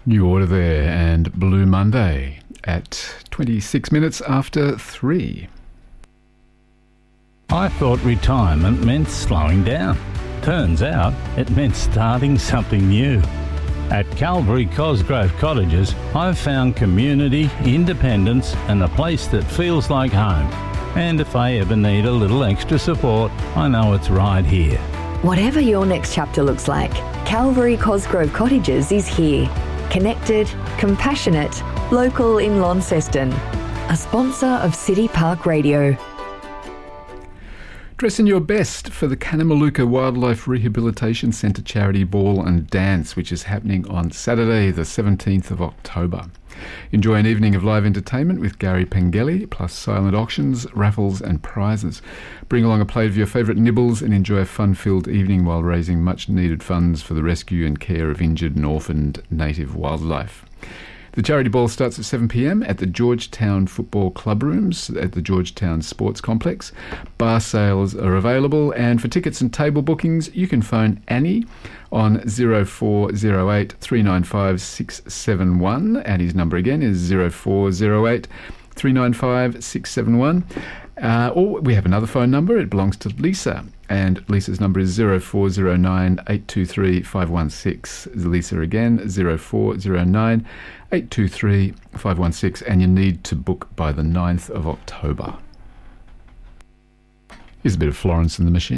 New Order there, and Blue Monday at 26 minutes after 3. I thought retirement meant slowing down. Turns out it meant starting something new. At Calvary Cosgrove Cottages, I've found community, independence and a place that feels like home. And if I ever need a little extra support, I know it's right here. Whatever your next chapter looks like, Calvary Cosgrove Cottages is here. Connected, compassionate, local in Launceston. A sponsor of City Park Radio. Dress in your best for the Kanamaluka Wildlife Rehabilitation Centre Charity Ball and Dance, which is happening on Saturday the 17th of October. Enjoy an evening of live entertainment with Gary Pengelly, plus silent auctions, raffles and prizes. Bring along a plate of your favourite nibbles and enjoy a fun-filled evening while raising much-needed funds for the rescue and care of injured and orphaned native wildlife. The charity ball starts at 7 p.m. at the Georgetown Football Club Rooms at the Georgetown Sports Complex. Bar sales are available, and for tickets and table bookings, you can phone Annie on 0408 395 671. Annie's number again is 0408 395 671. Or we have another phone number. It belongs to Lisa, and Lisa's number is 0409 823 516. Lisa again, 0409 823 516, and you need to book by the 9th of October. Here's a bit of Florence and the Machine.